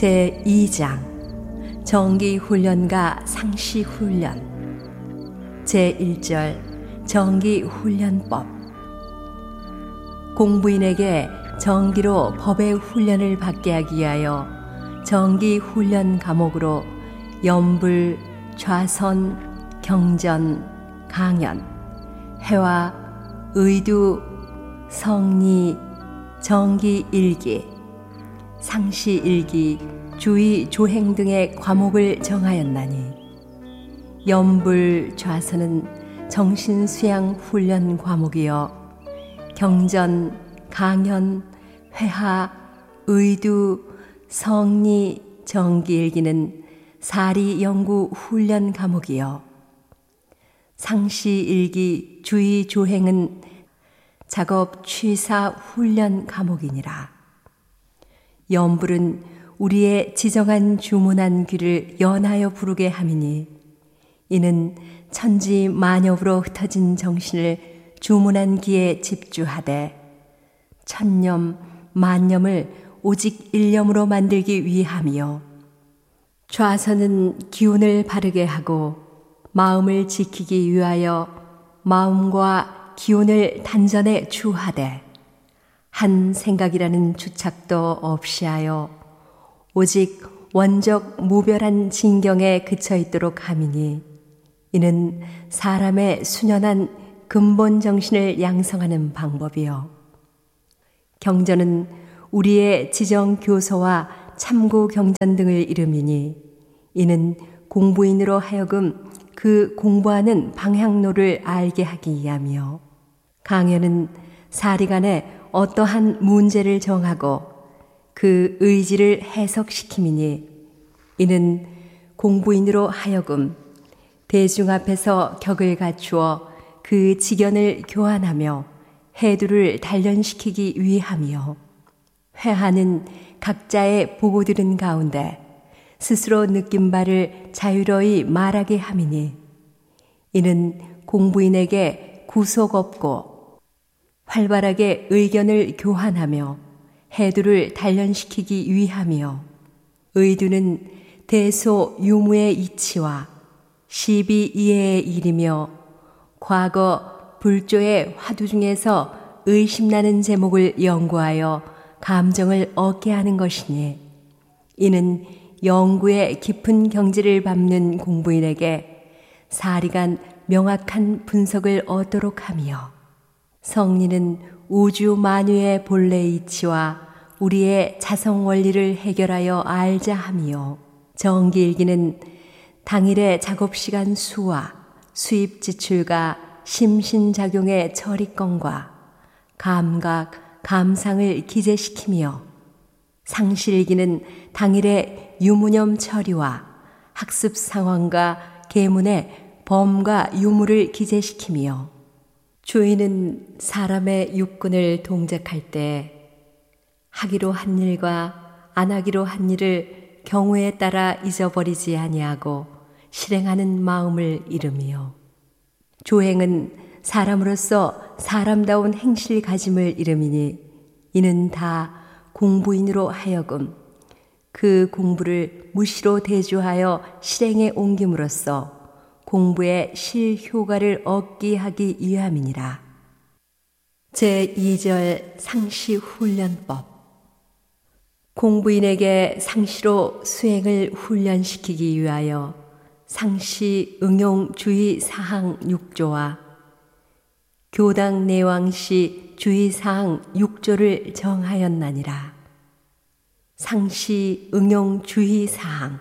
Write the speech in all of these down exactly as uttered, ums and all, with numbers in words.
제이 장 정기훈련과 상시훈련. 제일 절 정기훈련법. 공부인에게 정기로 법의 훈련을 받게 하기 위하여 정기훈련 과목으로 연불, 좌선, 경전, 강연, 회화, 의두, 성리, 정기일기, 상시일기, 주의, 조행 등의 과목을 정하였나니, 연불, 좌선은 정신수양 훈련 과목이요 경전, 강연, 회화, 의두, 성리, 정기일기는 사리 연구 훈련 과목이요 상시일기, 주의, 조행은 작업 취사 훈련 과목이니라. 연불은 우리의 지정한 주문한 귀를 연하여 부르게 함이니, 이는 천지 만엽으로 흩어진 정신을 주문한 귀에 집주하되 천념, 만념을 오직 일념으로 만들기 위함이요. 좌선은 기운을 바르게 하고 마음을 지키기 위하여 마음과 기운을 단전에 주하되 한 생각이라는 주착도 없이 하여 오직 원적 무별한 진경에 그쳐 있도록 함이니, 이는 사람의 순연한 근본 정신을 양성하는 방법이요. 경전은 우리의 지정 교서와 참고 경전 등을 이름이니, 이는 공부인으로 하여금 그 공부하는 방향로를 알게 하기 위함이요. 강연은 사리간에 어떠한 문제를 정하고 그 의지를 해석시킴이니, 이는 공부인으로 하여금 대중 앞에서 격을 갖추어 그 지견을 교환하며 해두를 단련시키기 위함이요. 회하는 각자의 보고 들은 가운데 스스로 느낀 바를 자유로이 말하게 함이니, 이는 공부인에게 구속 없고 활발하게 의견을 교환하며 해두를 단련시키기 위함이요. 의두는 대소 유무의 이치와 시비 이해의 일이며 과거 불조의 화두 중에서 의심나는 제목을 연구하여 감정을 얻게 하는 것이니, 이는 영구의 깊은 경지를 밟는 공부인에게 사리간 명확한 분석을 얻도록 하며, 성리는 우주 만유의 본래 이치와 우리의 자성 원리를 해결하여 알자 함이요. 정기일기는 당일의 작업시간 수와 수입 지출과 심신작용의 처리건과 감각, 감상을 기재시키며, 상시일기는 당일의 유무념 처리와 학습 상황과 계문의 범과 유무를 기재시키며, 주인은 사람의 육군을 동작할 때 하기로 한 일과 안 하기로 한 일을 경우에 따라 잊어버리지 아니하고 실행하는 마음을 이름이요. 조행은 사람으로서 사람다운 행실 가짐을 이름이니, 이는 다 공부인으로 하여금 그 공부를 무시로 대조하여 실행에 옮김으로써 공부의 실효과를 얻게 하기 위함이니라. 제이 절 상시훈련법. 공부인에게 상시로 수행을 훈련시키기 위하여 상시 응용 주의 사항 육 조와 교당 내왕시 주의 사항 육 조를 정하였나니라. 상시 응용 주의 사항.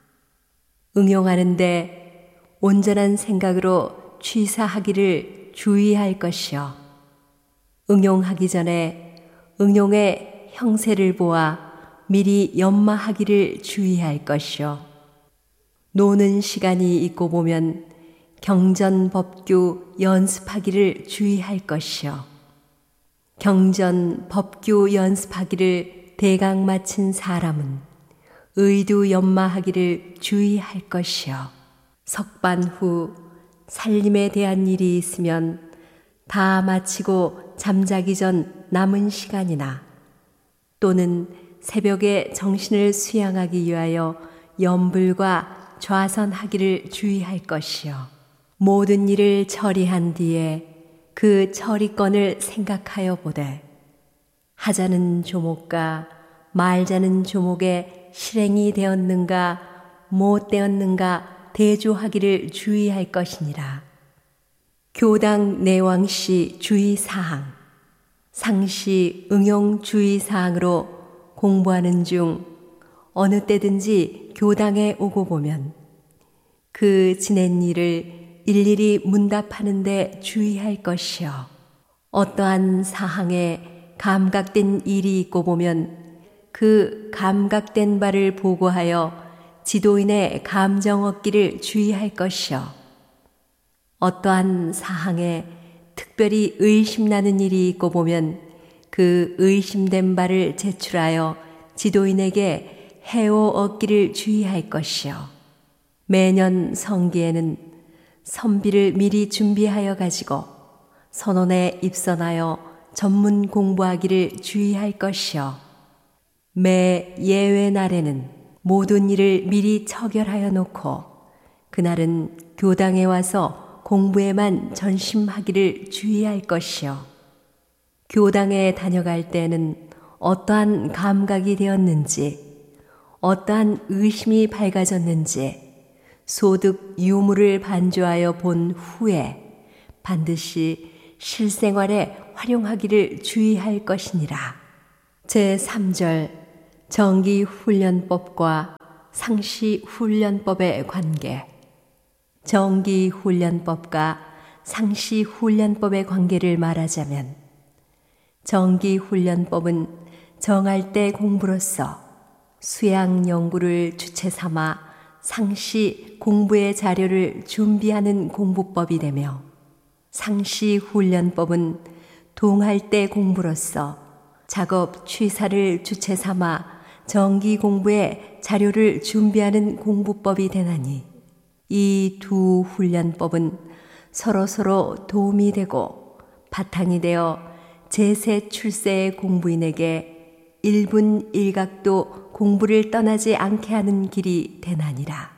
응용하는데 온전한 생각으로 취사하기를 주의할 것이요. 응용하기 전에 응용의 형세를 보아 미리 연마하기를 주의할 것이요. 노는 시간이 있고 보면 경전 법규 연습하기를 주의할 것이요. 경전 법규 연습하기를 대강 마친 사람은 의두 연마하기를 주의할 것이요. 석반 후 살림에 대한 일이 있으면 다 마치고 잠자기 전 남은 시간이나 또는 새벽에 정신을 수양하기 위하여 염불과 좌선하기를 주의할 것이요. 모든 일을 처리한 뒤에 그 처리건을 생각하여 보되 하자는 조목과 말자는 조목에 실행이 되었는가 못 되었는가 대조하기를 주의할 것이니라. 교당 내왕시 주의사항, 상시 응용 주의사항으로 공부하는 중 어느 때든지 교당에 오고 보면 그 지낸 일을 일일이 문답하는 데 주의할 것이요. 어떠한 사항에 감각된 일이 있고 보면 그 감각된 바를 보고하여 지도인의 감정 얻기를 주의할 것이요. 어떠한 사항에 특별히 의심나는 일이 있고 보면 그 의심된 바를 제출하여 지도인에게 해오 얻기를 주의할 것이요. 매년 성기에는 선비를 미리 준비하여 가지고 선원에 입선하여 전문 공부하기를 주의할 것이요. 매 예외 날에는 모든 일을 미리 처결하여 놓고 그날은 교당에 와서 공부에만 전심하기를 주의할 것이요. 교당에 다녀갈 때는 어떠한 감각이 되었는지, 어떠한 의심이 밝아졌는지 소득 유무를 반조하여 본 후에 반드시 실생활에 활용하기를 주의할 것이니라. 제삼 절 정기훈련법과 상시훈련법의 관계. 정기훈련법과 상시훈련법의 관계를 말하자면 정기훈련법은 정할 때 공부로서 수양 연구를 주체 삼아 상시 공부의 자료를 준비하는 공부법이 되며 상시훈련법은 동할 때 공부로서 작업 취사를 주체 삼아 정기 공부의 자료를 준비하는 공부법이 되나니 이 두 훈련법은 서로서로 도움이 되고 바탕이 되어 제세 출세의 공부인에게 일분 일각도 공부를 떠나지 않게 하는 길이 되나니라.